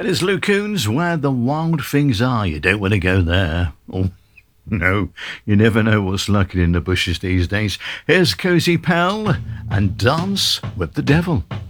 That is Luke Coons, Where the Wild Things Are. You don't want to go there. Oh, no, you never know what's lurking in the bushes these days. Here's Cozy Pal and Dance with the Devil.